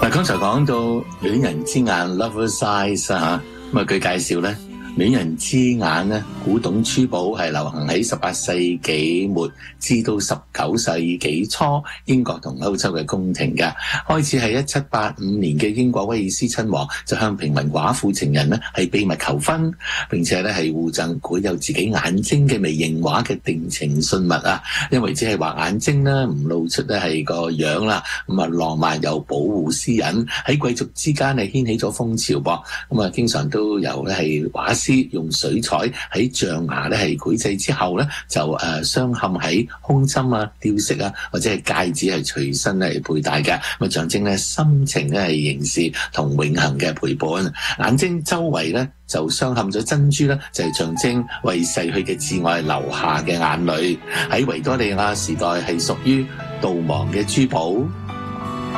嗱，剛才講到戀人之眼 （Lover's Eyes） 啊，咁啊，據介紹咧，戀人之眼咧，古董珠寶係流行喺18世紀末至到19世紀初英國同歐洲嘅宮廷㗎。開始係1785年嘅英國威爾斯親王就向平民寡婦情人咧係秘密求婚，並且咧係互贈繪有自己眼睛嘅微型畫嘅定情信物啊。因為只係畫眼睛啦，唔露出咧係個樣啦，咁啊浪漫又保護私隱，喺貴族之間係掀起咗風潮噃。咁啊，經常都由咧係畫師用水彩喺象牙咧係繪製之後咧，就鑲嵌喺胸針啊、吊飾啊或者係戒指係隨身嚟佩戴嘅，咁啊象徵咧深情咧係凝視同永恆嘅陪伴。眼睛周圍咧就鑲嵌咗珍珠啦，就係象徵為逝去嘅摯愛留下嘅眼淚。喺維多利亞時代係屬於悼亡嘅珠寶。